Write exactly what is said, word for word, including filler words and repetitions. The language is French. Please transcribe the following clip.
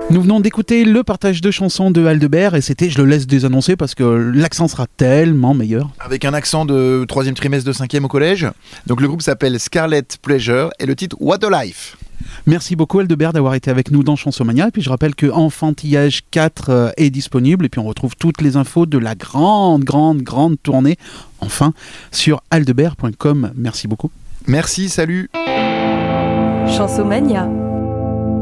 Nous venons d'écouter le partage de chansons de Aldebert et c'était, je le laisse désannoncer parce que l'accent sera tellement meilleur. Avec un accent de troisième trimestre de cinquième au collège. Donc le groupe s'appelle Scarlet Pleasure et le titre What a Life. Merci beaucoup Aldebert d'avoir été avec nous dans Chansomania. Et puis je rappelle que Enfantillage quatre euh, est disponible et puis on retrouve toutes les infos de la grande, grande, grande tournée, enfin, sur aldebert point com. Merci beaucoup. Merci, salut. Chansomania.